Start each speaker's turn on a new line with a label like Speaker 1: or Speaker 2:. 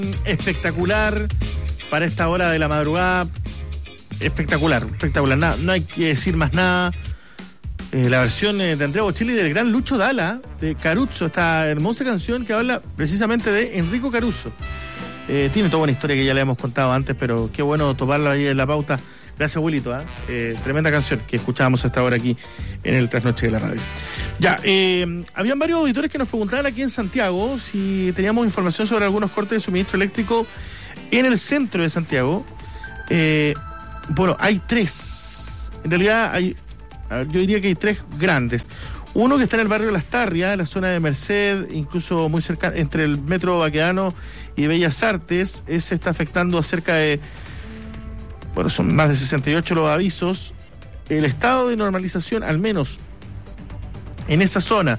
Speaker 1: Espectacular para esta hora de la madrugada. Espectacular. No hay que decir más nada. La versión de Andrea Bocelli del gran Lucho Dalla, de Caruso, esta hermosa canción que habla precisamente de Enrico Caruso. Tiene toda una historia que ya le hemos contado antes, pero qué bueno tomarla ahí en la pauta. Gracias, Wilito. Tremenda canción que escuchábamos hasta ahora aquí en el Trasnoche de la Radio. Ya, habían varios auditores que nos preguntaban aquí en Santiago si teníamos información sobre algunos cortes de suministro eléctrico en el centro de Santiago. Bueno, hay tres. En realidad yo diría que hay tres grandes. Uno que está en el barrio de Las Tarrias, en la zona de Merced, incluso muy cerca, entre el Metro Baquedano y Bellas Artes. Ese está afectando a cerca de... Bueno, son más de 68 los avisos. El estado de normalización, al menos en esa zona,